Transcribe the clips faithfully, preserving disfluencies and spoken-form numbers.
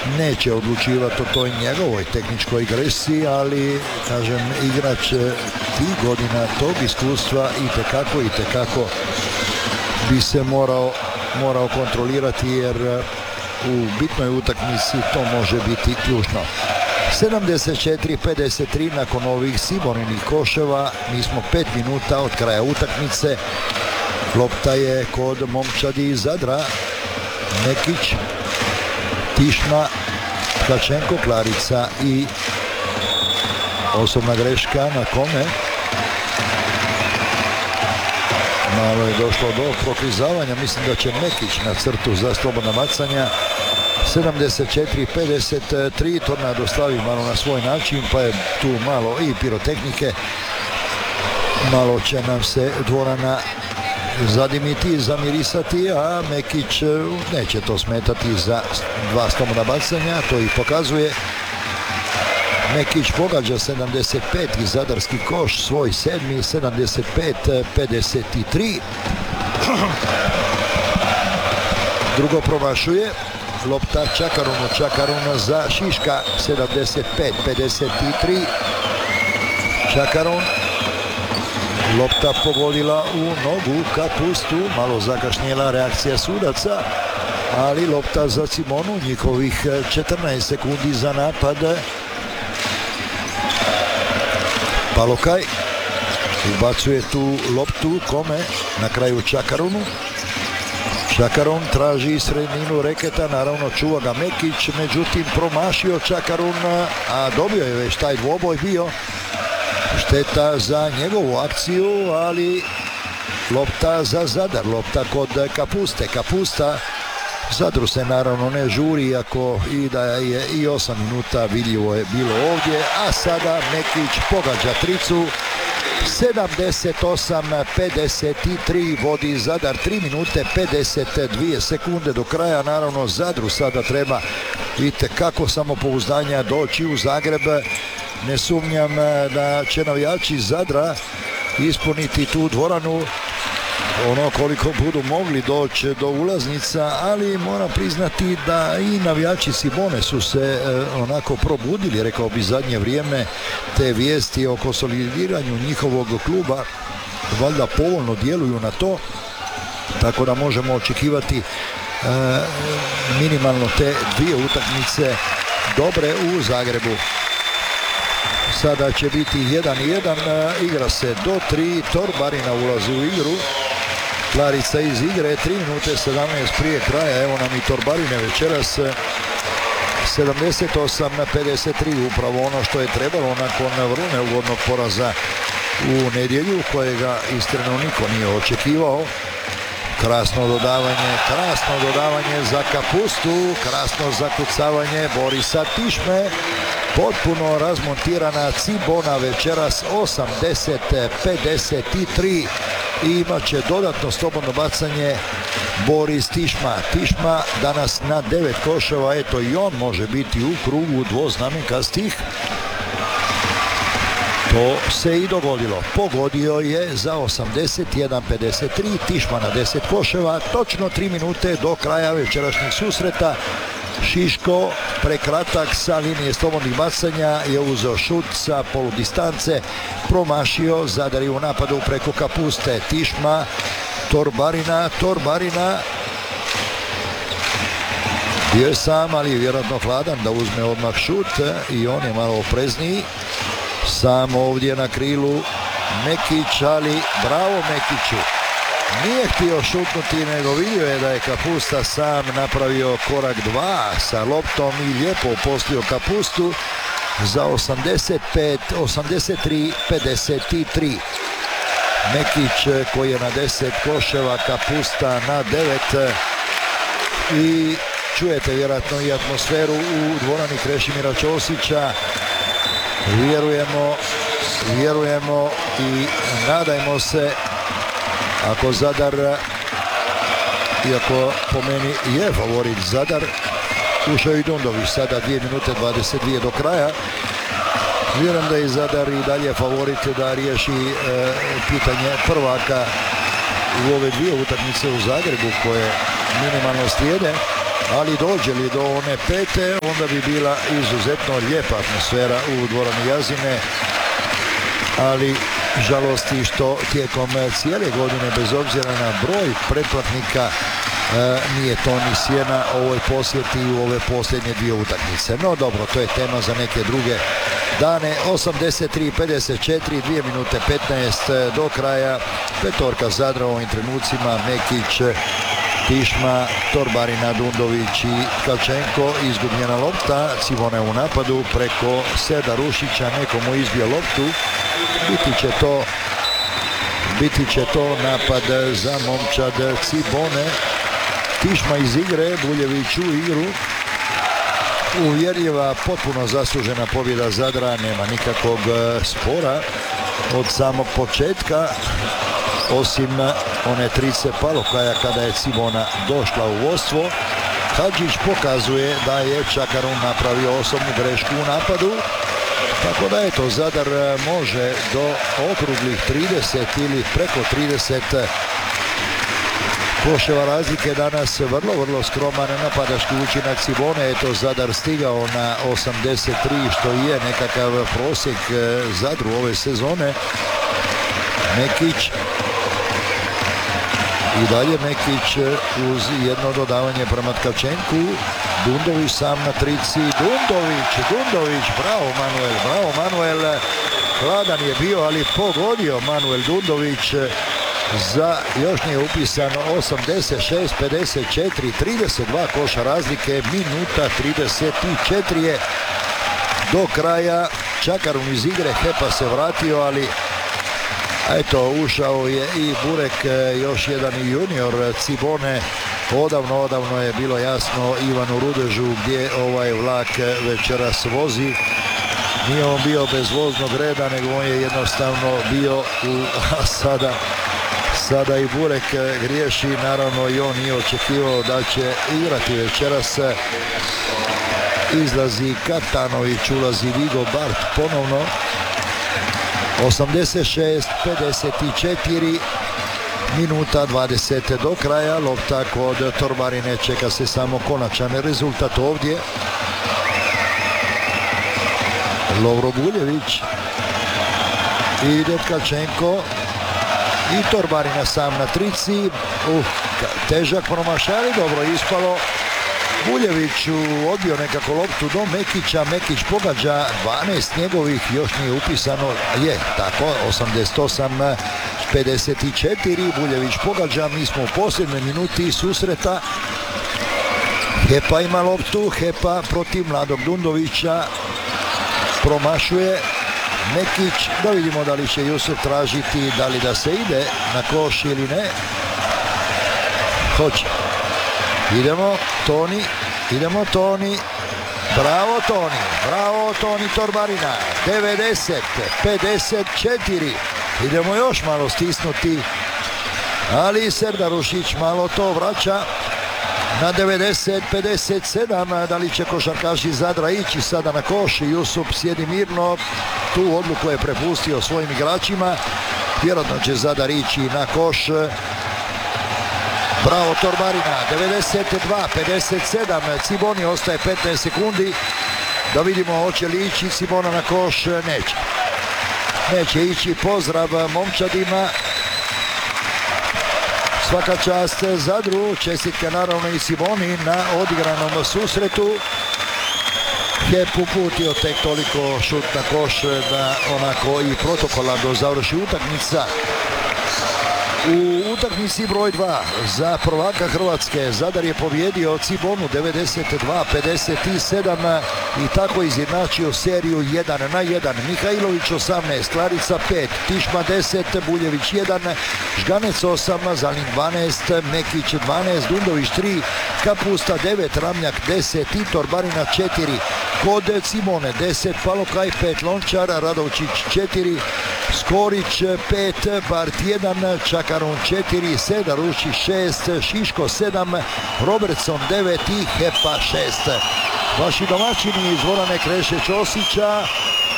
neće odlučivati o toj njegovoj tehničkoj agresiji, ali kažem, igrač tih godina, tog iskustva itekako, itekako bi se morao, morao kontrolirati, jer u bitnoj utakmici to može biti ključno. sedamdeset četiri pedeset tri nakon ovih Siboninih koševa, mi smo pet minuta od kraja utakmice. Lopta je kod momčadi iz Zadra. Mekić, Tišma, Tkačenko, Klarica i osobna greška na kome? Malo je došlo do proklizavanja, mislim da će Mekić na crtu za slobodna bacanja. sedamdeset četiri pedeset tri, Tornado slavi malo na svoj način, pa je tu malo i pirotehnike. Malo će nam se dvorana zadimiti, zamirisati, a Mekić neće to smetati za dva slobodna bacanja, to i pokazuje. Mekić pogađa sedamdeset pet i zadarski koš, svoj sedmi, sedamdeset pet pedeset tri. Drugo promašuje. Lopta Čakarunu, Čakarun za Šiška, sedamdeset pet pedeset tri. Čakarun. Lopta pogodila u nogu Kapustu, malo zakašnjela reakcija sudaca, ali lopta za Cimonu, njihovih četrnaest sekundi za napad. Palokaj ubacuje tu loptu kome? Na kraju Čakarunu. Čakarun traži sredinu reketa, naravno čuva ga Mekić, međutim promašio Čakarun, a dobio je već taj dvoboj bio. Šteta za njegovu akciju, ali lopta za Zadar, lopta kod Kapuste. Kapusta, Zadru se naravno ne žuri, iako i da je i osam minuta vidljivo je bilo ovdje, a sada Mekić pogađa tricu. sedamdeset osam pedeset tri vodi Zadar, tri minute pedeset dvije sekunde do kraja. Naravno Zadru sada treba, vidite kako samopouzdanja doći u Zagreb. Ne sumnjam da će navijači Zadra ispuniti tu dvoranu ono koliko budu mogli doći do ulaznica, ali moram priznati da i navijači Simone su se eh, onako probudili, rekao bi zadnje vrijeme. Te vijesti o konsolidiranju njihovog kluba valjda povoljno djeluju na to, tako da možemo očekivati eh, minimalno te dvije utakmice dobre u Zagrebu. Sada će biti jedan jedan, igra se do tri, Torbarina ulazi u igru. Klarica iz igre, tri minute sedamnaest prije kraja, evo nam i Torbarine večeras. sedamdeset osam pedeset tri, upravo ono što je trebalo nakon vrlo neugodnog poraza u nedjelju, kojega iskreno niko nije očekivao. Krasno dodavanje, krasno dodavanje za Kapustu, krasno zakucavanje Borisa Tišme. Potpuno razmontirana Cibona večeras, osamdeset pedeset tri, i imat će dodatno slobodno bacanje Boris Tišma. Tišma danas na devet koševa, eto i on može biti u krugu dvoznamenkastih. To se i dogodilo. Pogodio je za osamdeset jedan pedeset tri, Tišma na deset koševa, točno tri minute do kraja večerašnjeg susreta. Šiško, prekratak sa linije slobodnih bacanja, je uzeo šut sa poludistance, promašio, Zadar je u napadu preko Kapuste. Tišma, Torbarina, Torbarina bio je sam, ali je vjerojatno hladan da uzme odmah šut i on je malo oprezniji. Sam ovdje na krilu Mekić, ali bravo Mekiću. Nije htio šutnuti, nego vidio je da je Kapusta sam napravio korak dva sa loptom i lijepo postio Kapustu za osamdeset pet, osamdeset tri pedeset tri. Mekić koji je na deset koševa, Kapusta na devet, i čujete vjerojatno i atmosferu u dvorani Krešimira Ćosića. Vjerujemo, vjerujemo i nadajmo se, ako Zadar, iako po meni je favorit Zadar, ušao i Dundović, sada dvije minute dvadeset dvije do kraja. Vjerujem da je Zadar i dalje favorit da riješi e, pitanje prvaka u ove dvije utakmice u Zagrebu koje minimalno slijede. ali dođe li do one pete, onda bi bila izuzetno lijepa atmosfera u dvorani Jazine, ali žalosti što tijekom cijele godine, bez obzira na broj pretplatnika, E, nije to ni sjena ovoj posjeti u ove posljednje dvije utakmice. No dobro, to je tema za neke druge dane. osamdeset tri pedeset četiri, dvije minute petnaest do kraja. Petorka Zadra u ovim trenucima: Mekić, Tišma, Torbarina, Dundović i Tkačenko. Izgubljena lopta, Cibone u napadu preko Seda Rušića, nekomu izbio loptu. Biti će to biti će to napad za momčad Cibone. Tišma iz igre, Buljević u igru. Uvjerljiva, potpuno zaslužena pobjeda Zadra, nema nikakvog spora od samog početka, osim one trice Palokaja kada je Cibona došla u vodstvo. Hadžić pokazuje da je Čakarun napravio osobnu grešku u napadu, tako da eto, Zadar može do okruglih trideset ili preko trideset koševa razlike. Danas vrlo, vrlo skroman napadački učinak Cibone. Eto, Zadar stigao na osamdeset tri, što je nekakav prosjek Zadru ove sezone. Mekić. I dalje Mekić uz jedno dodavanje prema Tkačenku. Dundović sam na trici. Dundović, Dundović, bravo Manuel, bravo Manuel. Hladan je bio, ali pogodio Manuel Dundović. Za još nije upisano osamdeset šest pedeset četiri, trideset dva koša razlike, minuta trideset četiri je do kraja. Čakarun iz igre, Hepa se vratio, ali eto, ušao je i Burek, još jedan junior Cibone. Odavno, odavno je bilo jasno Ivanu Rudežu gdje ovaj vlak večeras vozi. Nije on bio bez voznog reda, nego on je jednostavno bio u, a sada Sada i Burek griješi, naravno i on nije očekivao da će igrati večeras. Izlazi Katanović, ulazi Vigo Bart ponovno. osamdeset šest pedeset četiri, minuta dvadeset do kraja. Lopta kod Torbarine, čeka se samo konačan rezultat ovdje. Lovro Buljević i Tkačenko. I Torbarina sam na trici. Uh, težak promašaj, dobro ispalo. Buljević odbio nekako loptu do Mekića. Mekić pogađa, dvanaest njegovih, još nije upisano. Je, tako, osamdeset osam pedeset četiri. Buljević pogađa, mi smo u posljednjoj minuti susreta. Hepa ima loptu, Hepa protiv mladog Dundovića. Promašuje. Mekić, da vidimo da li će Jusuf tražiti, da li da se ide na koš ili ne. Hoće. Idemo, Toni, idemo Toni. Bravo Toni, bravo Toni Torbarina. devedeset pedeset četiri. Idemo još malo stisnuti, ali Serdarušić malo to vraća. Na devedeset pedeset sedam, da li će košarkaši Zadra ići sada na koš? Jusuf sjedi mirno, tu odluku je prepustio svojim igračima. Vjerojatno će Zadar ići na koš. Bravo Torbarina, devedeset dva pedeset sedam, Ciboni ostaje petnaest sekundi. Da vidimo hoće li ići Cibona na koš, neće. Neće ići, pozdrav momčadima. Svaka čast Zadru, čestitke naravno i Ciboni na odigranom susretu. Hep uputio tek toliko šut na koš da onako i protokolarno završi utakmica. U utakmici broj dva za prvaka Hrvatske Zadar je pobjedio Cibonu devedeset dva pedeset sedam i tako izjednačio seriju jedan na jedan. Mihajlović osamnaest, Klarica pet, Tišma deset, Buljević jedan, Žganec osam, Zalin dvanaest, Mekić dvanaest, Dundović tri, Kapusta devet, Ramljak deset i Torbarina četiri. Kod Cibone deset, Palokaj pet, Lončar, Radovčić četiri, Skorić pet, Bart jedan, Čakarun četiri, Serdarušić šest, Šiško sedam, Robertson devet i Hepa šest. Vaši domaćini iz dvorane Kreše Ćosića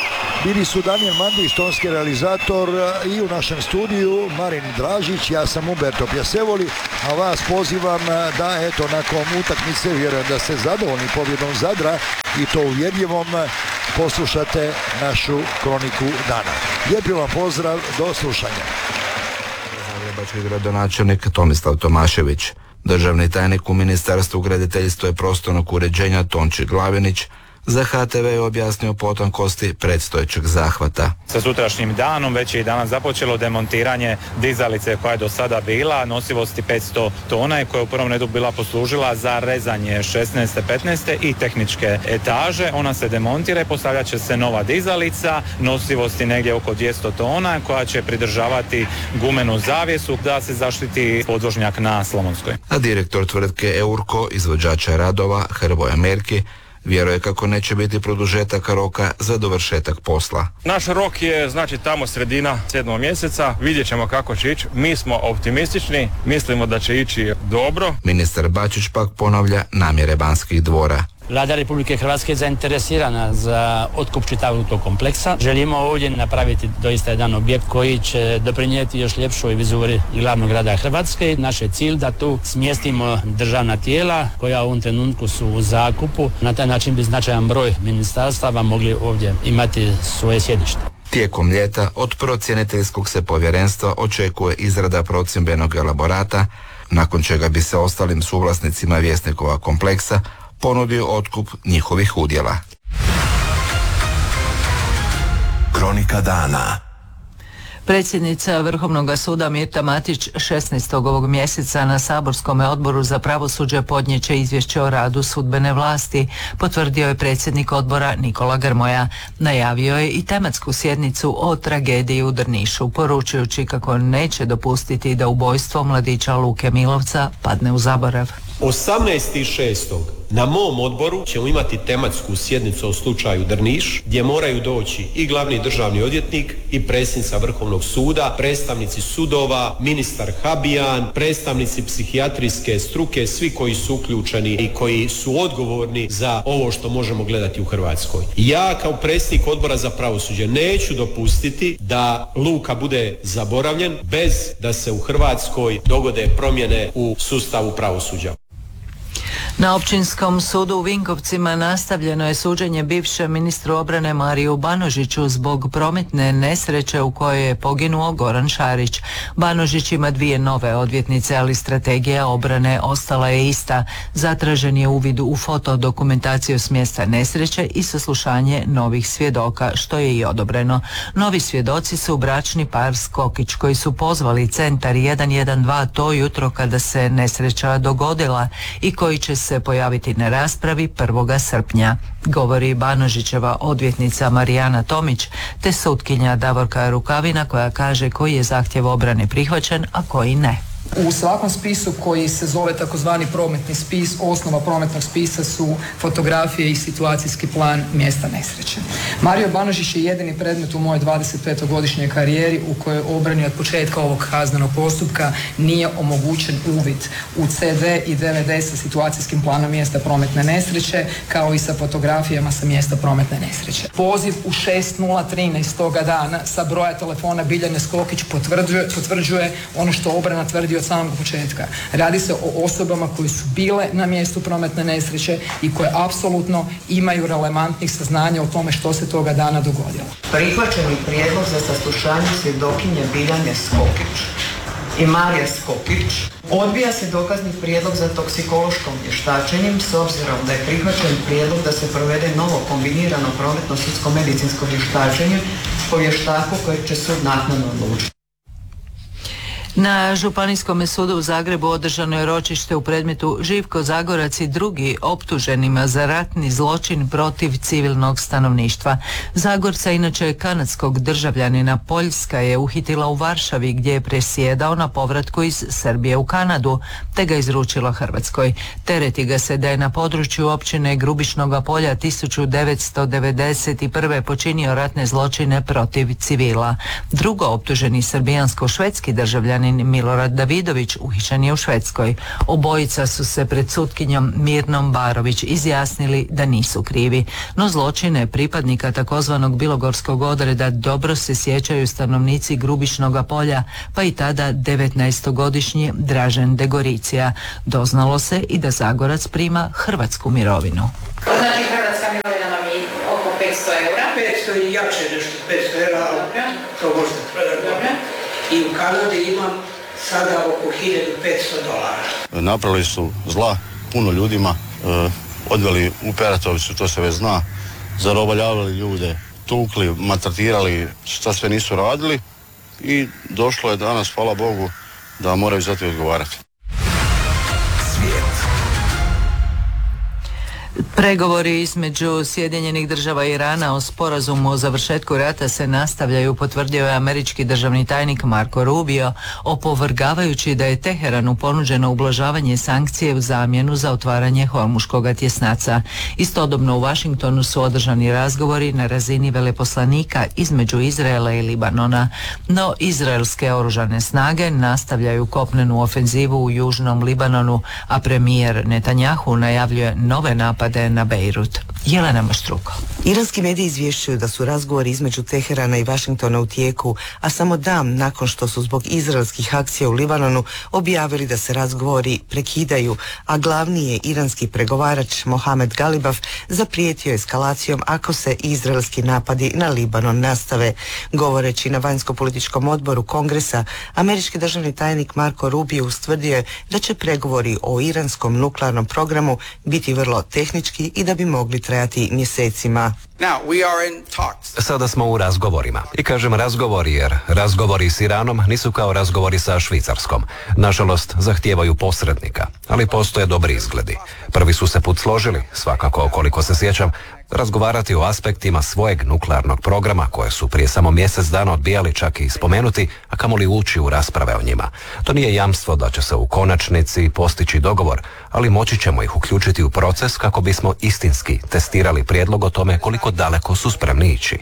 Bili su Daniel Mandić, tonski realizator, i u našem studiju Marin Dražić, ja sam Umberto Pjasevoli, a vas pozivam da eto nakon utakmice, vjerujem da ste zadovoljni pobjedom Zadra i to uvjerljivom, poslušate našu kroniku dana. Lijepi vam pozdrav, do slušanja. Zagrebački gradonačelnik Tomislav Tomašević, državni tajnik u Ministarstvu graditeljstva i prostornog uređenja Tonči Glavinić za H T V je objasnio potankosti predstojećeg zahvata. Sa sutrašnjim danom već je i danas započelo demontiranje dizalice koja je do sada bila nosivosti petsto tona i koja je u prvom redu bila poslužila za rezanje šesnaeste, petnaeste i tehničke etaže. Ona se demontira i postavljat će se nova dizalica nosivosti negdje oko dvjesto tona koja će pridržavati gumenu zavjesu da se zaštiti podvožnjak na Slavonskoj. A direktor tvrtke Eurko, izvođača radova Hrvoje Merki, vjeruje kako neće biti produžetaka roka za dovršetak posla. Naš rok je znači tamo sredina sedmog mjeseca, vidjet ćemo kako će ići. Mi smo optimistični, mislimo da će ići dobro. Ministar Bačić pak ponavlja namjere Banskih dvora. Vlada Republike Hrvatske je zainteresirana za otkup čitavog tog kompleksa. Želimo ovdje napraviti doista jedan objekt koji će doprinijeti još ljepšoj vizuri glavnog grada Hrvatske. Naš je cilj da tu smjestimo državna tijela koja u ovom trenutku su u zakupu. Na taj način bi značajan broj ministarstava mogli ovdje imati svoje sjedište. Tijekom ljeta od procjeniteljskog se povjerenstva očekuje izrada procjembenog elaborata, nakon čega bi se ostalim suvlasnicima Vjesnikova kompleksa ponudio otkup njihovih udjela. Kronika dana. Predsjednica Vrhovnog suda Mirta Matić šesnaestog ovog mjeseca na saborskom odboru za pravosuđe podnijet će izvješće o radu sudbene vlasti, potvrdio je predsjednik odbora Nikola Grmoja. Najavio je i tematsku sjednicu o tragediji u Drnišu, poručujući kako neće dopustiti da ubojstvo mladića Luke Milovca padne u zaborav. osamnaestog šestog na mom odboru ćemo imati tematsku sjednicu o slučaju Drniš, gdje moraju doći i glavni državni odvjetnik i predsjednica Vrhovnog suda, predstavnici sudova, ministar Habijan, predstavnici psihijatrijske struke, svi koji su uključeni i koji su odgovorni za ovo što možemo gledati u Hrvatskoj. Ja kao predsjednik odbora za pravosuđe neću dopustiti da Luka bude zaboravljen bez da se u Hrvatskoj dogode promjene u sustavu pravosuđa. Na Općinskom sudu u Vinkovcima nastavljeno je suđenje bivšem ministru obrane Mariju Banožiću zbog prometne nesreće u kojoj je poginuo Goran Šarić. Banožić ima dvije nove odvjetnice, ali strategija obrane ostala je ista. Zatražen je uvid u fotodokumentaciju s mjesta nesreće i saslušanje novih svjedoka, što je i odobreno. Novi svjedoci su bračni par Skokić koji su pozvali centar jedan jedan dva to jutro kada se nesreća dogodila i koji će se pojaviti na raspravi prvog srpnja, govori Banožićeva odvjetnica Marijana Tomić te sutkinja Davorka Rukavina koja kaže koji je zahtjev obrane prihvaćen, a koji ne. U svakom spisu koji se zove takozvani prometni spis, osnova prometnog spisa su fotografije i situacijski plan mjesta nesreće. Mario Banožić je jedini predmet u mojoj dvadesetpetogodišnjoj karijeri u kojoj obrani od početka ovog kaznenog postupka nije omogućen uvid u C D i D V D sa situacijskim planom mjesta prometne nesreće, kao i sa fotografijama sa mjesta prometne nesreće. Poziv u šest nula trinaest toga dana sa broja telefona Biljane Skokić potvrđuje, potvrđuje ono što obrana tvrdi od samog početka. Radi se o osobama koje su bile na mjestu prometne nesreće i koje apsolutno imaju relevantnih saznanja o tome što se toga dana dogodilo. Prihvaćeni prijedlog za saslušanje svjedokinje Biljane Skokić i Marija Skokić. Odbija se dokazni prijedlog za toksikološkom vještačenjem s obzirom da je prihvaćen prijedlog da se provede novo kombinirano prometno sudsko medicinsko vještačenje po vještaku kojeg će sud naknadno odlučiti. Na Županijskom sudu u Zagrebu održano je ročište u predmetu Živko Zagorac i drugi optuženima za ratni zločin protiv civilnog stanovništva. Zagorca, inače kanadskog državljanina, Poljska je uhitila u Varšavi gdje je presjedao na povratku iz Srbije u Kanadu, te ga izručila Hrvatskoj. Tereti ga se da je na području općine Grubišnoga polja tisuću devetsto devedeset prve počinio ratne zločine protiv civila. Drugo optuženi srbijansko-švedski državljanin Sirijanin Milorad Davidović uhićen je u Švedskoj. Obojica su se pred sutkinjom Mirnom Barović izjasnili da nisu krivi, no zločine pripadnika takozvanog bilogorskog odreda dobro se sjećaju stanovnici Grubišnoga polja, pa i tada devetnaestogodišnji Dražen Degoricija. Doznalo se i da Zagorac prima hrvatsku mirovinu. Znači hrvatska mirovina vam je oko petsto eura? petsto i jače nešto, petsto eura, to možda predati. I u Kanadi imam sada oko hiljadu petsto dolara. Napravili su zla puno ljudima, e, odveli u Peratovicu, to se već zna, zarobaljavali ljude, tukli, maltretirali, šta sve nisu radili i došlo je danas, hvala Bogu, da moraju za to odgovarati. Pregovori između Sjedinjenih država i Irana o sporazumu o završetku rata se nastavljaju, potvrdio je američki državni tajnik Marco Rubio, opovrgavajući da je Teheranu ponuđeno ublažavanje sankcije u zamjenu za otvaranje Hormuškog tjesnaca. Istodobno u Washingtonu su održani razgovori na razini veleposlanika između Izraela i Libanona, no izraelske oružane snage nastavljaju kopnenu ofenzivu u južnom Libanonu, a premijer Netanjahu najavljuje nove napade na Bejrut. Jelena Maštruko. Iranski mediji izvješćuju da su razgovori između Teherana i Washingtona u tijeku, a samo dan nakon što su zbog izraelskih akcija u Libanonu objavili da se razgovori prekidaju, a glavni je iranski pregovarač Mohamed Galibaf zaprijetio eskalacijom ako se izraelski napadi na Libanon nastave. Govoreći na vanjsko-političkom odboru Kongresa, američki državni tajnik Marco Rubio ustvrdio je da će pregovori o iranskom nuklearnom programu biti vrlo tehnički i da bi mogli trajati mjesecima. Sada smo u razgovorima. I kažem razgovori jer razgovori s Iranom nisu kao razgovori sa Švicarskom. Nažalost, zahtijevaju posrednika, ali postoje dobri izgledi. Prvi su se put složili, svakako koliko se sjećam, razgovarati o aspektima svojeg nuklearnog programa koje su prije samo mjesec dana odbijali čak i spomenuti, a kamoli ući u rasprave o njima. To nije jamstvo da će se u konačnici postići dogovor, ali moći ćemo ih uključiti u proces kako bismo istinski testirali prijedlog o tome koliko daleko su spremni ići.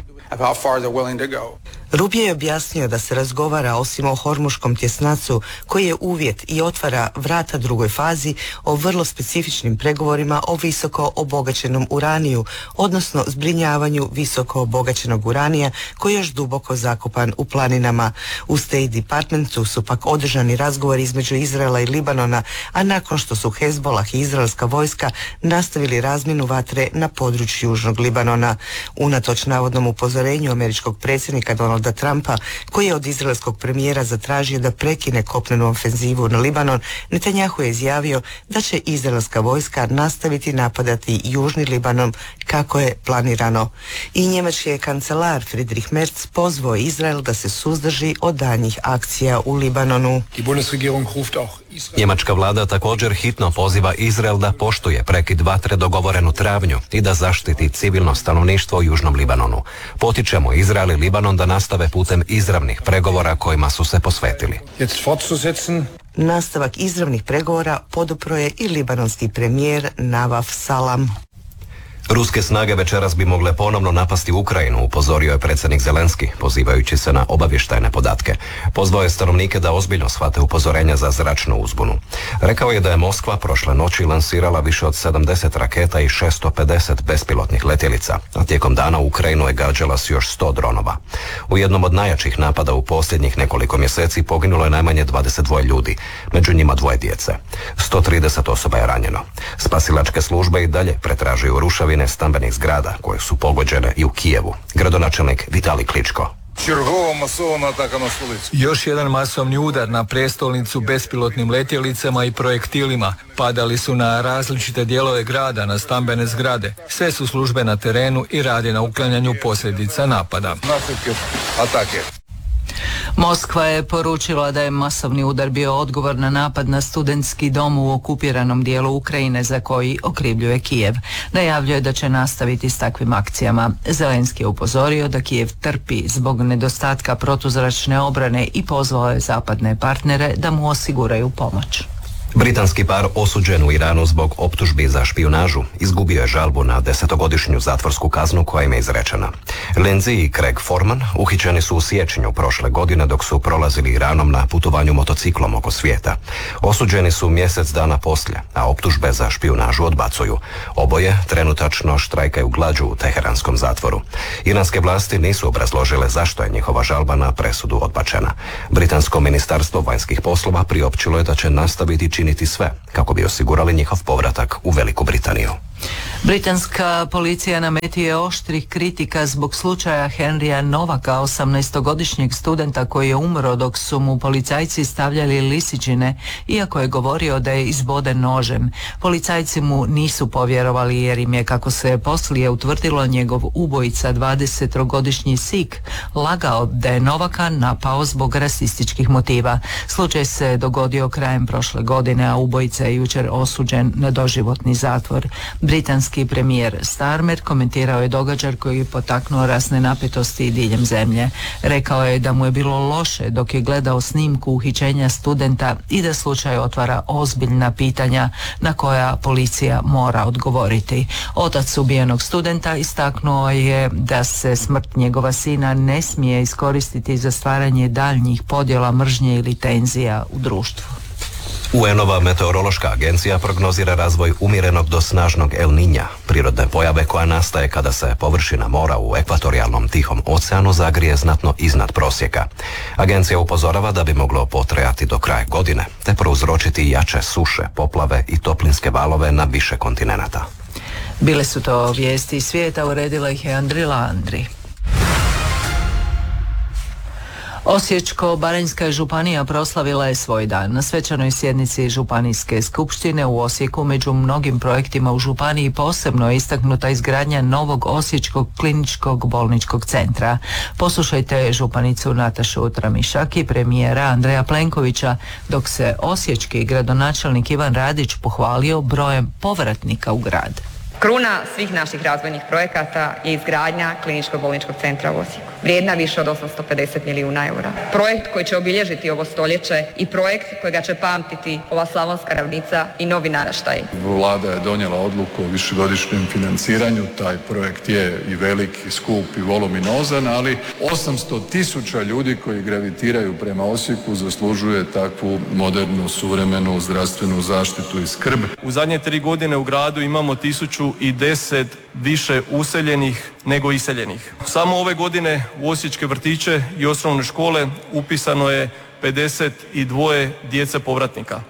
Rubio je objasnio da se razgovara osim o Hormuškom tjesnacu, koji je uvjet i otvara vrata drugoj fazi, o vrlo specifičnim pregovorima o visoko obogaćenom uraniju, odnosno zbrinjavanju visoko obogaćenog uranija koji je još duboko zakopan u planinama. U State Departmentu su pak održani razgovori između Izraela i Libanona, a nakon što su Hezbollah i izraelska vojska nastavili razmjenu vatre na području južnog Libanona. Unatoč navodnom upozorenju američkog predsjednika Donalda Trumpa, koji je od izraelskog premijera zatražio da prekine kopnenu ofenzivu na Libanon, Netanjahu je izjavio da će izraelska vojska nastaviti napadati južni Libanon kako je planirano. I njemački je kancelar Friedrich Merz pozvao Izrael da se suzdrži od daljnjih akcija u Libanonu. Njemačka vlada također hitno poziva Izrael da poštuje prekid vatre dogovoren u travnju i da zaštiti civilno stanovništvo u južnom Libanonu. Potičemo Izrael i Libanon da nastave putem izravnih pregovora kojima su se posvetili. Nastavak izravnih pregovora podupro je i libanonski premijer Navaf Salam. Ruske snage večeras bi mogle ponovno napasti Ukrajinu, upozorio je predsjednik Zelenski, pozivajući se na obavještajne podatke. Pozvao je stanovnike da ozbiljno shvate upozorenja za zračnu uzbunu. Rekao je da je Moskva prošle noći lansirala više od sedamdeset raketa i šesto pedeset bespilotnih letjelica, a tijekom dana u Ukrajinu je gađala s još sto dronova. U jednom od najjačih napada u posljednjih nekoliko mjeseci poginulo je najmanje dvadeset dva ljudi, među njima dvoje djece. sto trideset osoba je ranjeno. Spasilačke službe i dalje pretražuju rušavine stambenih zgrada koje su pogođene i u Kijevu. Gradonačelnik Vitalij Kličko. Još jedan masovni udar na prijestolnicu bespilotnim letjelicama i projektilima. Padali su na različite dijelove grada, na stambene zgrade. Sve su službe na terenu i rade na uklanjanju posljedica napada. Moskva je poručila da je masovni udar bio odgovor na napad na studentski dom u okupiranom dijelu Ukrajine za koji okrivljuje Kijev. Najavljuje da će nastaviti s takvim akcijama. Zelenski je upozorio da Kijev trpi zbog nedostatka protuzračne obrane i pozvao je zapadne partnere da mu osiguraju pomoć. Britanski par osuđen u Iranu zbog optužbi za špijunažu izgubio je žalbu na desetogodišnju zatvorsku kaznu koja im je izrečena. Lindsay i Craig Foreman uhićeni su u siječnju prošle godine dok su prolazili Iranom na putovanju motociklom oko svijeta. Osuđeni su mjesec dana poslije, a optužbe za špijunažu odbacuju. Oboje trenutačno štrajkaju glađu u teheranskom zatvoru. Iranske vlasti nisu obrazložile zašto je njihova žalba na presudu odbačena. Britansko ministarstvo vanjskih poslova priopćilo je da će nastaviti činiti sve kako bi osigurali njihov povratak u Veliku Britaniju. Britanska policija na meti je oštrih kritika zbog slučaja Henrya Novaka, osamnaestogodišnjeg studenta koji je umro dok su mu policajci stavljali lisičine, iako je govorio da je izboden nožem. Policajci mu nisu povjerovali jer im je, kako se poslije utvrdilo, njegov ubojica, dvadesetogodišnji Sikh, lagao da je Novaka napao zbog rasističkih motiva. Slučaj se dogodio krajem prošle godine, a ubojica je jučer osuđen na doživotni zatvor. Britanski premijer Starmer komentirao je događaj koji je potaknuo rasne napetosti diljem zemlje. Rekao je da mu je bilo loše dok je gledao snimku uhićenja studenta i da slučaj otvara ozbiljna pitanja na koja policija mora odgovoriti. Otac ubijenog studenta istaknuo je da se smrt njegova sina ne smije iskoristiti za stvaranje daljnjih podjela mržnje ili tenzija u društvu. U en-ova meteorološka agencija prognozira razvoj umjerenog do snažnog El Niña, prirodne pojave koja nastaje kada se površina mora u ekvatorijalnom Tihom oceanu zagrije znatno iznad prosjeka. Agencija upozorava da bi moglo potrajati do kraja godine, te prouzročiti jače suše, poplave i toplinske valove na više kontinenata. Bile su to vijesti iz svijeta, uredila ih je Andrila Andri. Osječko-baranjska županija proslavila je svoj dan. Na svečanoj sjednici Županijske skupštine u Osijeku među mnogim projektima u županiji posebno je istaknuta izgradnja novog Osječkog kliničkog bolničkog centra. Poslušajte županicu Natašu Tramišak i premijera Andreja Plenkovića, dok se osječki gradonačelnik Ivan Radić pohvalio brojem povratnika u grad. Kruna svih naših razvojnih projekata je izgradnja kliničkog bolničkog centra u Osijeku, vrijedna više od osamsto pedeset milijuna eura. Projekt koji će obilježiti ovo stoljeće i projekt kojega će pamtiti ova slavonska ravnica i novi naraštaj. Vlada je donijela odluku o višegodišnjem financiranju, taj projekt je i velik, i skup, i voluminozan, ali osamsto tisuća ljudi koji gravitiraju prema Osijeku zaslužuje takvu modernu, suvremenu zdravstvenu zaštitu i skrb. U zadnje tri godine u gradu imamo tisuću i deset više useljenih nego iseljenih. Samo ove godine u osječke vrtiće i osnovne škole upisano je pedeset dva djece povratnika.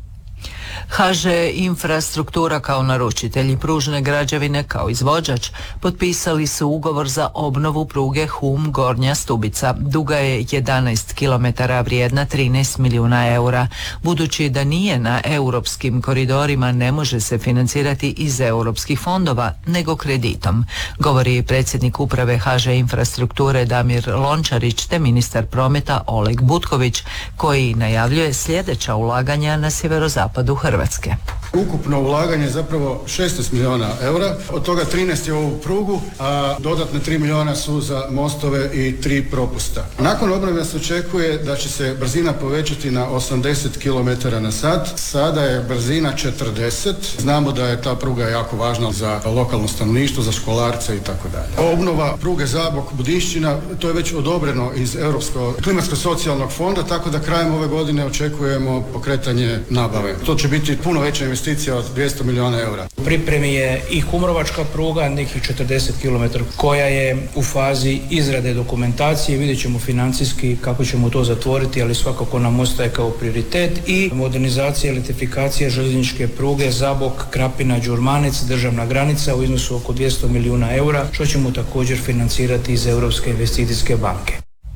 ha že Infrastruktura kao naručitelj i Pružne građevine kao izvođač potpisali su ugovor za obnovu pruge Hum Gornja Stubica. Duga je jedanaest kilometara, vrijedna trinaest milijuna eura. Budući da nije na europskim koridorima, ne može se financirati iz europskih fondova, nego kreditom, govori predsjednik uprave ha že Infrastrukture Damir Lončarić te ministar prometa Oleg Butković, koji najavljuje sljedeća ulaganja na sjeverozapadu Hrvatske. Hrvatske. Ukupno ulaganje je zapravo šesnaest milijuna eura, od toga trinaest je u ovu prugu, a dodatne tri milijuna su za mostove i tri propusta. Nakon obnove se očekuje da će se brzina povećati na osamdeset kilometara na sat, sada je brzina četrdeset, znamo da je ta pruga jako važna za lokalno stanovništvo, za školarce i tako dalje. Obnova pruge Zabok-Budišćina, to je već odobreno iz Europskog klimatsko-socijalnog fonda, tako da krajem ove godine očekujemo pokretanje nabave. To će biti puno veća investicija od dvjesto milijuna eura. U pripremi je i Kumrovačka pruga, nekih četrdeset kilometara, koja je u fazi izrade dokumentacije. Vidjet ćemo financijski kako ćemo to zatvoriti, ali svakako nam ostaje kao prioritet i modernizacija i elektrifikacija željezničke pruge Zabok, Krapina, Đurmanec, državna granica u iznosu oko dvjesto milijuna eura, što ćemo također financirati iz Europske investicijske banke.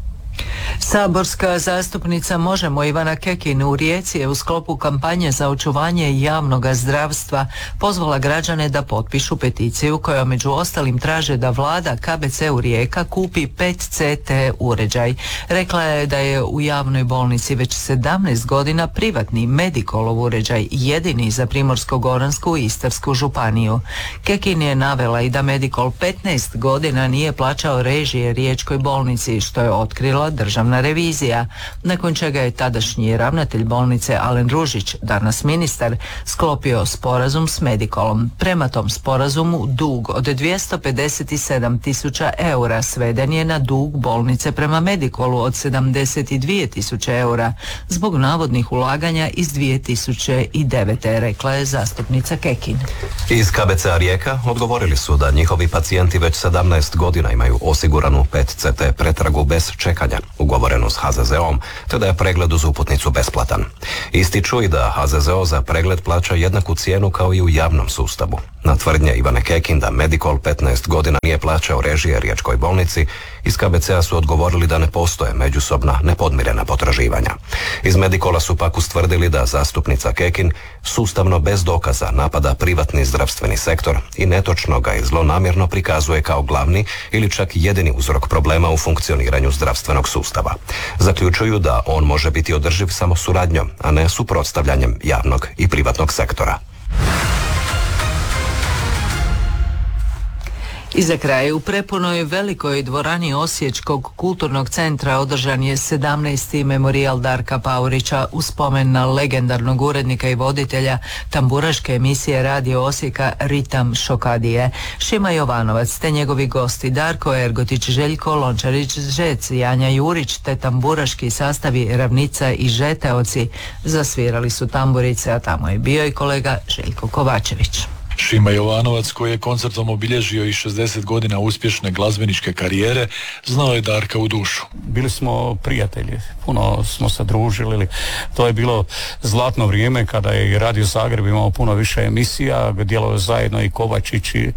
Saborska zastupnica Možemo Ivana Kekin u Rijeci je u sklopu kampanje za očuvanje javnog zdravstva pozvala građane da potpišu peticiju koja među ostalim traže da vlada ka be ce-u Rijeka kupi pet ce te uređaj. Rekla je da je u javnoj bolnici već sedamnaest godina privatni Medicolov uređaj jedini za Primorsko-goransku i Istarsku županiju. Kekin je navela i da Medicol petnaest godina nije plaćao režije riječkoj bolnici, što je otkrila državna izvršena revizija, nakon čega je tadašnji ravnatelj bolnice Alen Ružić, danas ministar, sklopio sporazum s Medicolom. Prema tom sporazumu dug od dvjesto pedeset sedam tisuća eura sveden je na dug bolnice prema Medicolu od sedamdeset dvije tisuće eura zbog navodnih ulaganja iz dvije tisuće devete. rekla je zastupnica Kekin. Iz K B C-a Rijeka odgovorili su da njihovi pacijenti već sedamnaest godina imaju osiguranu P E T C T pretragu bez čekanja, ugovorenu s H Z Z O-om, te da je pregled uz uputnicu besplatan. Ističu i da H Z Z O za pregled plaća jednaku cijenu kao i u javnom sustavu. Na tvrdnje Ivane Kekin da Medicol petnaest godina nije plaćao režije riječkoj bolnici, iz K B C-a su odgovorili da ne postoje međusobna nepodmirena potraživanja. Iz Medicola su pak ustvrdili da zastupnica Kekin sustavno bez dokaza napada privatni zdravstveni sektor i netočno ga i zlonamjerno prikazuje kao glavni ili čak jedini uzrok problema u funkcioniranju zdravstvenog sustava. Zaključuju da on može biti održiv samo suradnjom, a ne suprotstavljanjem javnog i privatnog sektora. I za kraj, u prepunoj velikoj dvorani Osječkog kulturnog centra održan je sedamnaesti memorijal Darka Paurića u spomen na legendarnog urednika i voditelja tamburaške emisije Radio Osijeka Ritam Šokadije. Šima Jovanovac te njegovi gosti Darko Ergotić, Željko Lončarić-Žec, Janja Jurić te tamburaški sastavi Ravnica i Žeteoci zasvirali su tamburice, a tamo je bio i kolega Željko Kovačević. Šima Jovanovac, koji je koncertom obilježio i šezdeset godina uspješne glazbeničke karijere, znao je Darka u dušu. Bili smo prijatelji, puno smo se družili. To je bilo zlatno vrijeme kada je i Radio Zagreb imao puno više emisija, djelovao zajedno i Kovačić i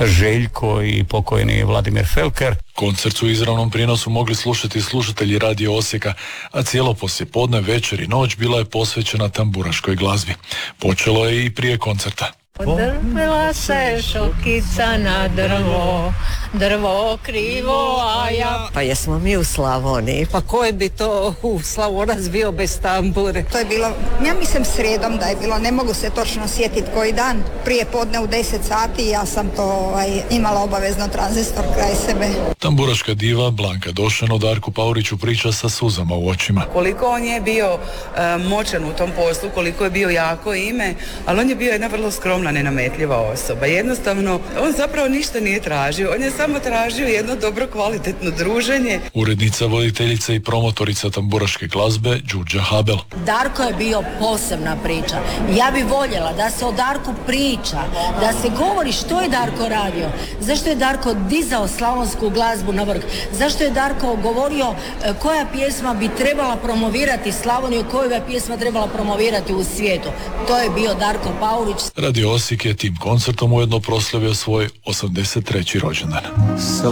Željko i pokojni Vladimir Felker. Koncert su u izravnom prijenosu mogli slušati slušatelji Radio Osijeka, a cijelo poslijepodne, večer i noć bila je posvećena tamburaškoj glazbi. Počelo je i prije koncerta. Odrpila se šokica na drvo, drvo krivo, a ja... Pa jesmo mi u Slavoniji, pa ko je bi to u Slavonac bio bez tambure? To je bilo, ja mislim srijedom da je bilo, ne mogu se točno sjetiti koji dan, prije podne u deset sati ja sam to ovaj, imala obavezno tranzistor kraj sebe. Tamburaška diva Blanka Došen o Darku Pauriću priča sa suzama u očima. Koliko on je bio uh, moćan u tom poslu, koliko je bio jako ime, ali on je bio jedna vrlo skromna, nenametljiva osoba. Jednostavno, on zapravo ništa nije tražio, on je samo tražio jedno dobro kvalitetno druženje. Urednica, voditeljica i promotorica tamburaške glazbe Đurđa Habel. Darko je bio posebna priča. Ja bi voljela da se o Darku priča, da se govori što je Darko radio, zašto je Darko dizao slavonsku glazbu na vrh, zašto je Darko govorio koja pjesma bi trebala promovirati Slavoniju, koja bi pjesma trebala promovirati u svijetu. To je bio Darko Paurić. Radio Osijek je tim koncertom ujedno proslavio svoj osamdeset treći rođendan.